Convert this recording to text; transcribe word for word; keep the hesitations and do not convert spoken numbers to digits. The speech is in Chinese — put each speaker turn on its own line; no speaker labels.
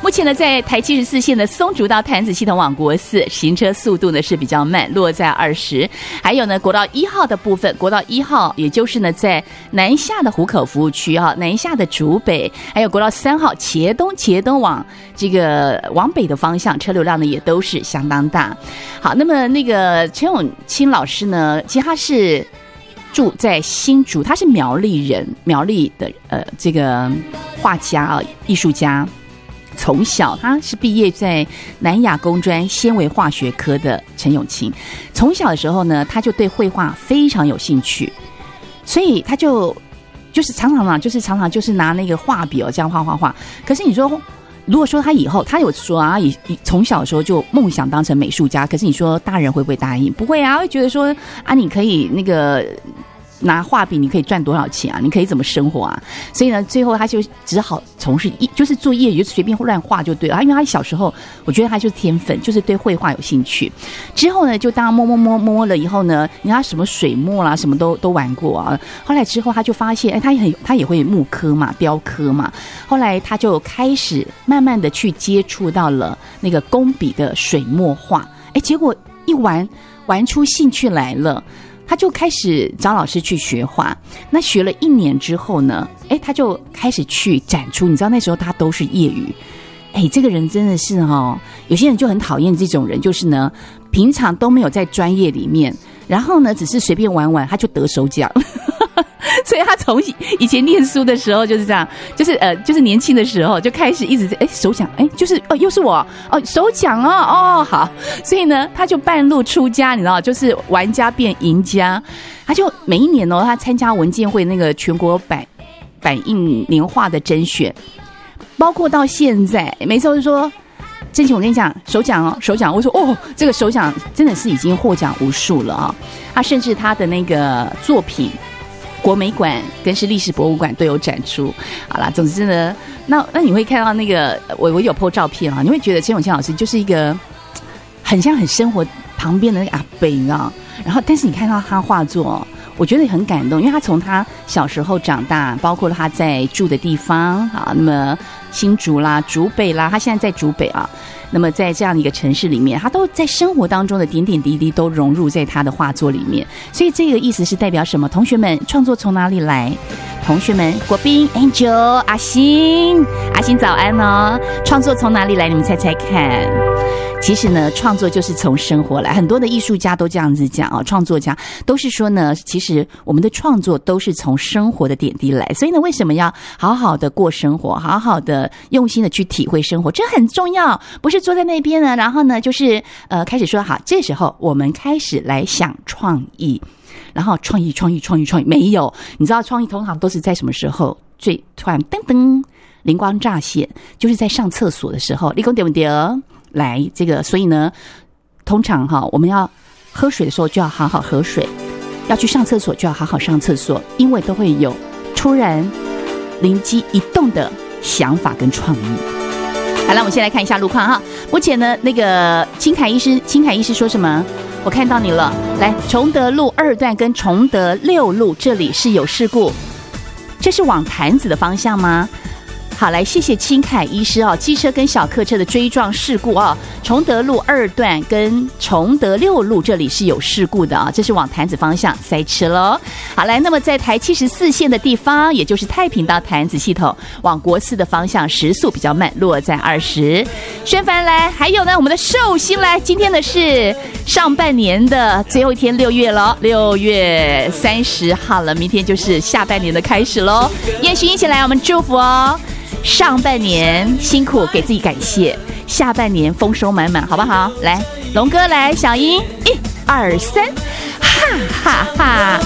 目前呢，在台七十四线的松竹到潭子系统往国四，行车速度呢是比较慢，落在二十。还有呢，国道一号的部分，国道一号也就是呢在南下的湖口服务区哈，南下的竹北，还有国道三号茄东茄东往这个往北的方向，车流量呢也都是相当大。好，那么那个陈永清老师呢，其实他是住在新竹，他是苗栗人，苗栗的呃这个画家啊，艺术家。从小他是毕业在南亚工专纤维化学科的陈永清，从小的时候呢，他就对绘画非常有兴趣，所以他就就是常常嘛，就是常常就是拿那个画笔哦这样画画画。可是你说，如果说他以后他有说啊，以从小的时候就梦想当成美术家，可是你说大人会不会答应？不会啊，会觉得说啊，你可以那个。拿画笔你可以赚多少钱啊？你可以怎么生活啊？所以呢，最后他就只好从事就是做业余，就随便乱画就对了。因为他小时候，我觉得他就是天分，就是对绘画有兴趣。之后呢，就当摸摸摸摸了以后呢，你看他什么水墨啦，什么都都玩过啊。后来之后他就发现，哎，他也很他也会木刻嘛，雕刻嘛。后来他就开始慢慢的去接触到了那个工笔的水墨画，哎，结果一玩玩出兴趣来了。他就开始找老师去学画，那学了一年之后呢，哎，他就开始去展出。你知道那时候他都是业余，哎，这个人真的是哦，有些人就很讨厌这种人，就是呢，平常都没有在专业里面，然后呢，只是随便玩玩，他就得首奖。所以他从以前念书的时候就是这样，就是呃，就是年轻的时候就开始一直在哎首奖，哎，就是哦，又是我哦，首奖哦，哦好，所以呢，他就半路出家，你知道，就是玩家变赢家。他就每一年哦，他参加文建会那个全国版版印年画的甄选，包括到现在，每次都说。真情，我跟你讲，首奖哦，首奖！我说哦，这个首奖真的是已经获奖无数了啊！他甚至他的那个作品，国美馆跟是历史博物馆都有展出。好啦，总之呢，那那你会看到那个我我有 po 照片啊，你会觉得陈永清老师就是一个很像很生活旁边的那个阿伯，你知道？然后，但是你看到他画作。我觉得很感动，因为他从他小时候长大，包括他在住的地方啊，那么新竹啦、竹北啦，他现在在竹北啊，那么在这样的一个城市里面，他都在生活当中的点点滴滴都融入在他的画作里面。所以这个意思是代表什么？同学们，创作从哪里来？同学们，国宾、Angel、阿星、阿星早安哦！创作从哪里来？你们猜猜看。其实呢，创作就是从生活来，很多的艺术家都这样子讲啊，创作家都是说呢，其实我们的创作都是从生活的点滴来，所以呢，为什么要好好的过生活，好好的用心的去体会生活，这很重要，不是坐在那边呢，然后呢，就是呃开始说好，这时候我们开始来想创意，然后创意，创意，创意，创意，没有，你知道创意通常都是在什么时候最突然噔噔灵光乍现，就是在上厕所的时候，你说对不对？来，这个，所以呢，通常哈，我们要喝水的时候就要好好喝水，要去上厕所就要好好上厕所，因为都会有突然灵机一动的想法跟创意。好了，我们先来看一下路况哈。目前呢，那个金凯医师，金凯医师说什么？我看到你了。来，崇德路二段跟崇德六路这里是有事故，这是往潭子的方向吗？好，来谢谢清凯医师哦。机车跟小客车的追撞事故啊、哦，崇德路二段跟崇德六路这里是有事故的啊，这是往潭子方向塞车喽。好，来，那么在台七十四线的地方，也就是太平到潭子系统往国四的方向，时速比较慢，落在二十。宣凡来，还有呢，我们的寿星来，今天的是上半年的最后一天，六月了，六月三十号了，明天就是下半年的开始喽。燕勋一起来，我们祝福哦。上半年辛苦，给自己感谢，下半年丰收满满，好不好？来，龙哥来，小英，一二三，哈哈哈！